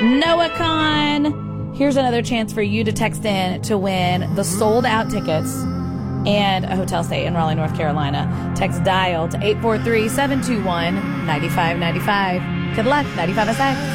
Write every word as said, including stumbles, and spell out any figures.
NoahCon. Here's another chance for you to text in to win the sold out tickets and a hotel stay in Raleigh, North Carolina. Text dial to eight four three, seven two one, nine five nine five. Good luck, ninety-five S X.